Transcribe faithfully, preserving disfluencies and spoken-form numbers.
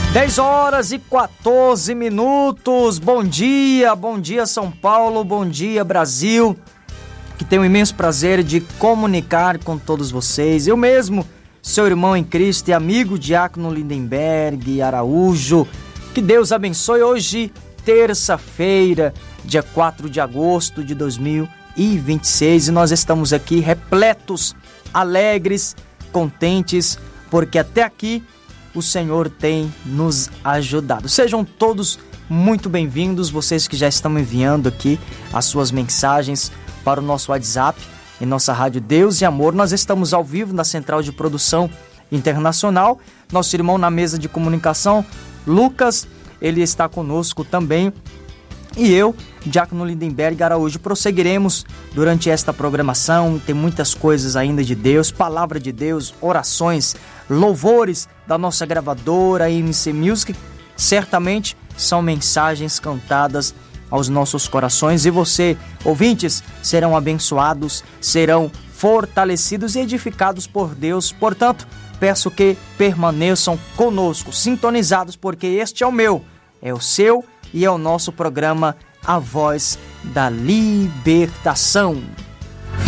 dez horas e quatorze minutos. Bom dia, bom dia São Paulo, bom dia Brasil. Que tenho um imenso prazer de comunicar com todos vocês. Eu mesmo, seu irmão em Cristo e amigo Diácono Lindenberg Araújo. Que Deus abençoe. Hoje, terça-feira, dia quatro de agosto de dois mil e vinte e seis. E nós estamos aqui repletos, alegres, contentes, porque até aqui o Senhor tem nos ajudado. Sejam todos muito bem-vindos, vocês que já estão enviando aqui as suas mensagens para o nosso WhatsApp em nossa rádio Deus e Amor. Nós estamos ao vivo na Central de Produção Internacional. Nosso irmão na mesa de comunicação, Lucas, ele está conosco também. E eu, Diácono Lindenberg Araújo, prosseguiremos durante esta programação. Tem muitas coisas ainda de Deus, palavra de Deus, orações, louvores da nossa gravadora M C Music. Certamente são mensagens cantadas aos nossos corações e você, ouvintes, serão abençoados, serão fortalecidos e edificados por Deus. Portanto, peço que permaneçam conosco, sintonizados, porque este é o meu, é o seu e é o nosso programa A Voz da Libertação.